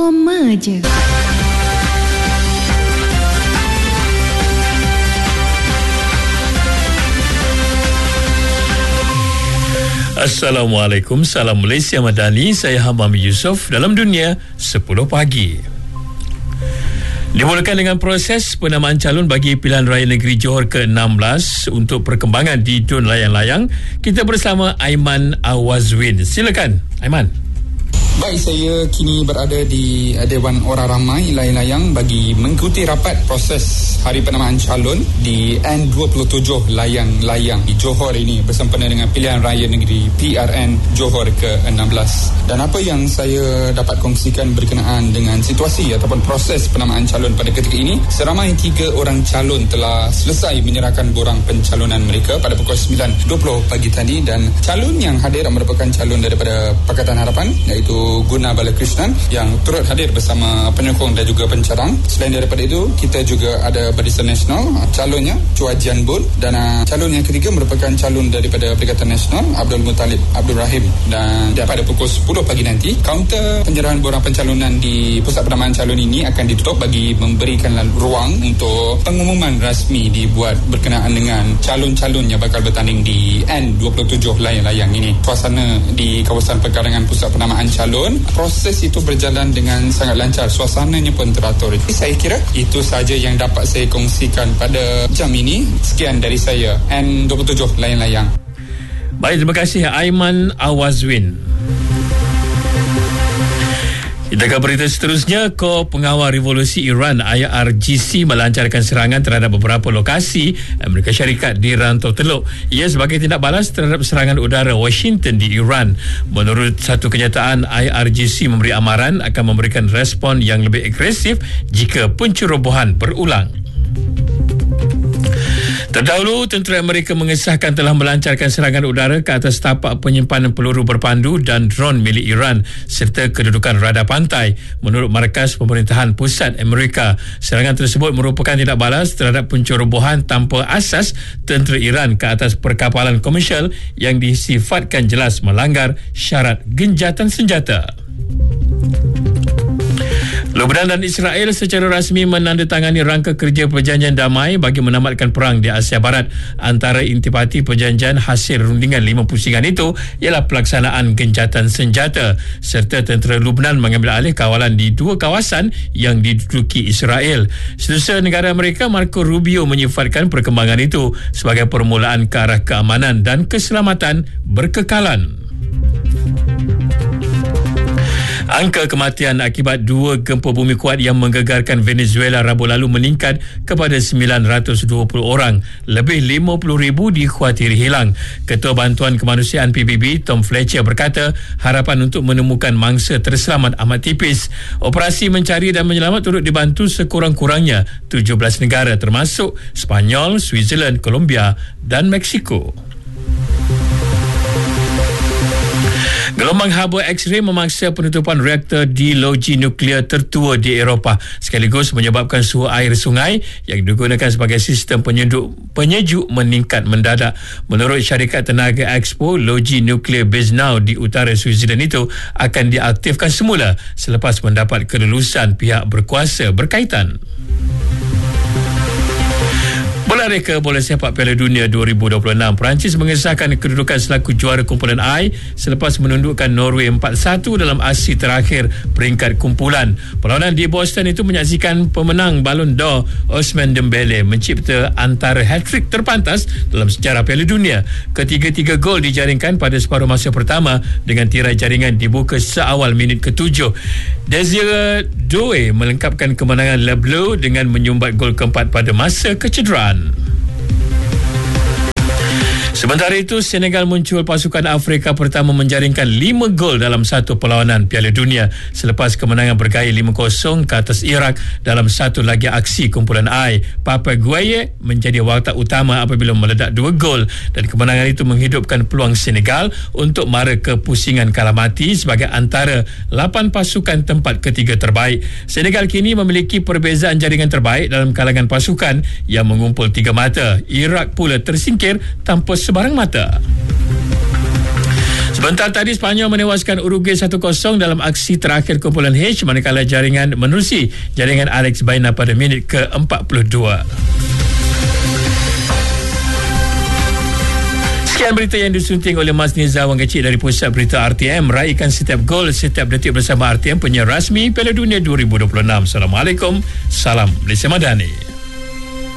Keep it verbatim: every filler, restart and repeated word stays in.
koma je. Assalamualaikum, salam Malaysia Madani. Saya Hamam Yusof dalam Dunia sepuluh pagi. Dimulakan dengan proses penamaan calon bagi pilihan raya negeri Johor ke enam belas untuk perkembangan di Dun Layang-Layang. Kita bersama Aiman Awazwin. Silakan Aiman. Baik, saya kini berada di Dewan Orang Ramai Layang-Layang bagi mengikuti rapat proses hari penamaan calon di N dua puluh tujuh Layang-Layang di Johor ini bersempena dengan pilihan raya negeri P R N Johor ke enam belas. Dan apa yang saya dapat kongsikan berkenaan dengan situasi ataupun proses penamaan calon pada ketika ini, seramai tiga orang calon telah selesai menyerahkan borang pencalonan mereka pada pukul sembilan dua puluh pagi tadi, dan calon yang hadir merupakan calon daripada Pakatan Harapan iaitu Guna Balakrishnan yang turut hadir bersama penyokong dan juga pencarang. Selain daripada itu, kita juga ada Barisan Nasional, calonnya Chua Jian Bun, dan uh, calon yang ketiga merupakan calon daripada Perikatan Nasional Abdul Muttalib Abdul Rahim. Dan pada pukul sepuluh pagi nanti, kaunter penyerahan borang pencalonan di pusat penamaan calon ini akan ditutup bagi memberikan ruang untuk pengumuman rasmi dibuat berkenaan dengan calon-calon yang bakal bertanding di N dua puluh tujuh Layang-Layang ini. Suasana di kawasan perkarangan pusat penamaan calon, proses itu berjalan dengan sangat lancar, suasananya pun teratur. Saya kira itu sahaja yang dapat saya kongsikan pada jam ini. Sekian dari saya, N dua puluh tujuh Layang-Layang. Baik, terima kasih Aiman Awazwin. Kita ke berita seterusnya. Kor Pengawal Revolusi Iran I R G C melancarkan serangan terhadap beberapa lokasi Amerika Syarikat di Rantau Teluk. Ia sebagai tindak balas terhadap serangan udara Washington di Iran. Menurut satu kenyataan, I R G C memberi amaran akan memberikan respon yang lebih agresif jika pencerobohan berulang. Terdahulu, tentera Amerika mengesahkan telah melancarkan serangan udara ke atas tapak penyimpanan peluru berpandu dan dron milik Iran serta kedudukan radar pantai. Menurut Markas Pemerintahan Pusat Amerika, serangan tersebut merupakan tindak balas terhadap pencerobohan tanpa asas tentera Iran ke atas perkapalan komersial yang disifatkan jelas melanggar syarat genjatan senjata. Lebanon dan Israel secara rasmi menandatangani rangka kerja perjanjian damai bagi menamatkan perang di Asia Barat. Antara intipati perjanjian hasil rundingan lima pusingan itu ialah pelaksanaan gencatan senjata serta tentera Lebanon mengambil alih kawalan di dua kawasan yang diduduki Israel. Setiausaha Negara Amerika Marco Rubio menyifatkan perkembangan itu sebagai permulaan ke arah keamanan dan keselamatan berkekalan. Angka kematian akibat dua gempa bumi kuat yang menggegarkan Venezuela Rabu lalu meningkat kepada sembilan ratus dua puluh orang. Lebih lima puluh ribu dikhawatiri hilang. Ketua Bantuan Kemanusiaan P B B Tom Fletcher berkata harapan untuk menemukan mangsa terselamat amat tipis. Operasi mencari dan menyelamat turut dibantu sekurang-kurangnya tujuh belas negara termasuk Spanyol, Switzerland, Colombia dan Mexico. Gelombang haba X-ray memaksa penutupan reaktor di loji nuklear tertua di Eropah sekaligus menyebabkan suhu air sungai yang digunakan sebagai sistem penyejuk, penyejuk meningkat mendadak. Menurut syarikat tenaga Expo, loji nuklear Beznau di utara Switzerland itu akan diaktifkan semula selepas mendapat kelulusan pihak berkuasa berkaitan. Bola reka bola sepak Piala Dunia dua ribu dua puluh enam, Perancis mengesahkan kedudukan selaku juara kumpulan I selepas menundukkan Norway empat satu dalam aksi terakhir peringkat kumpulan. Perlawanan di Boston itu menyaksikan pemenang Ballon d'Or Ousmane Dembele mencipta antara hat-trick terpantas dalam sejarah Piala Dunia. Ketiga-tiga gol dijaringkan pada separuh masa pertama dengan tirai jaringan dibuka seawal minit ketujuh. Desire Doué melengkapkan kemenangan Le Bleu dengan menyumbat gol keempat pada masa kecederaan. Sementara itu, Senegal muncul pasukan Afrika pertama menjaringkan lima gol dalam satu perlawanan Piala Dunia selepas kemenangan bergaya lima kosong ke atas Iraq dalam satu lagi aksi kumpulan I. Papa Gueye menjadi watak utama apabila meledak dua gol, dan kemenangan itu menghidupkan peluang Senegal untuk mara kepusingan kalah mati sebagai antara lapan pasukan tempat ketiga terbaik. Senegal kini memiliki perbezaan jaringan terbaik dalam kalangan pasukan yang mengumpul tiga mata. Iraq pula tersingkir tanpa sebarang mata. Sebentar tadi Sepanyol menewaskan Uruguay satu kosong dalam aksi terakhir kumpulan H, manakala jaringan menerusi jaringan Alex Baena pada minit ke empat puluh dua. Sekian berita yang disunting oleh Mas Nizar Wang Kecil dari Pusat Berita R T M. Raikan setiap gol, setiap detik bersama R T M, penyiar rasmi Piala Dunia dua ribu dua puluh enam. Assalamualaikum. Salam Malaysia Madani.